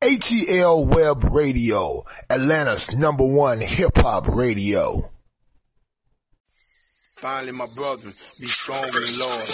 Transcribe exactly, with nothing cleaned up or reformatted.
A T L Web Radio, Atlanta's number one hip-hop radio. Finally, my brother, be strong in the Lord.